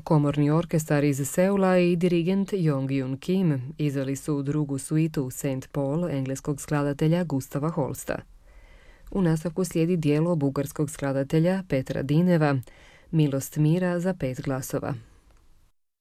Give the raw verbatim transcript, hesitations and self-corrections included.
Komorni orkestar iz Seula i dirigent Jong-Yun Kim izveli su drugu suitu Saint Paul engleskog skladatelja Gustava Holsta. U nastavku slijedi dijelo bugarskog skladatelja Petra Dineva, Milost mira za pet glasova.